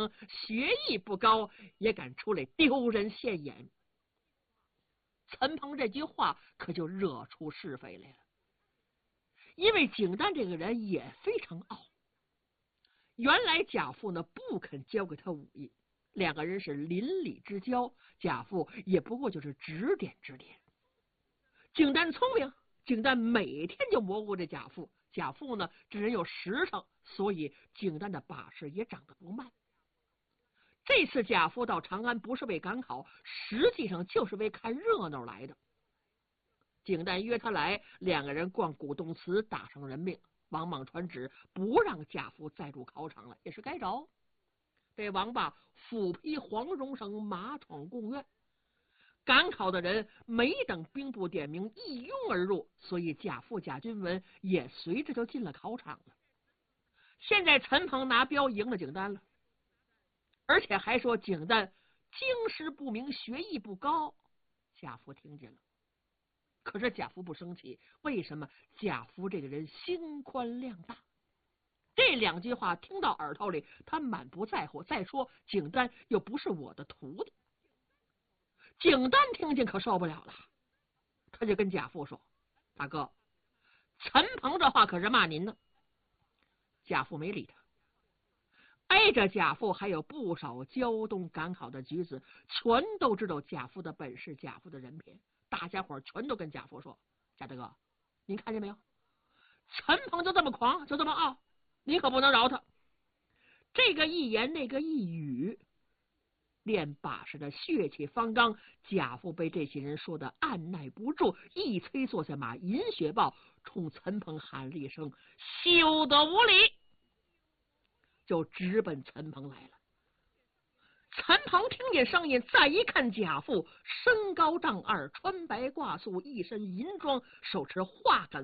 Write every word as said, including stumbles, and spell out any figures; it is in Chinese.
名，学艺不高，也敢出来丢人现眼。陈鹏这句话可就惹出是非来了，因为景丹这个人也非常傲。原来贾父呢不肯教给他武艺，两个人是邻里之交，贾父也不过就是指点指点。景丹聪明，景丹每天就模糊着贾父，贾父呢这人有实诚，所以景丹的把式也长得不慢。这次贾父到长安不是为赶考，实际上就是为看热闹来的。景丹约他来，两个人逛古洞祠，打上人命。王莽传旨不让贾父再入考场了，也是该着。这王八斧劈黄蓉绳，马闯贡院。赶考的人没等兵部点名，一拥而入，所以贾父贾君文也随着就进了考场了。现在陈鹏拿镖赢了景丹了，而且还说景丹经师不明，学艺不高。贾父听见了，可是贾父不生气，为什么？贾父这个人心宽量大，这两句话听到耳朵里，他满不在乎。再说景丹又不是我的徒弟。景丹听见可受不了了，他就跟贾父说：“大哥，陈鹏这话可是骂您呢。”贾父没理他。挨着贾父还有不少胶东赶考的举子，全都知道贾父的本事，贾父的人品。大家伙全都跟贾父说：“贾大哥，您看见没有？陈鹏就这么狂，就这么傲，你可不能饶他。”这个一言，那个一语，练把式的血气方刚。贾父被这些人说的按耐不住，一催坐下马，饮血豹冲陈鹏喊了一声：“休得无礼！”就直奔陈鹏来了。陈鹏听见声音，再一看贾父，身高丈二，穿白挂素，一身银装，手持画杆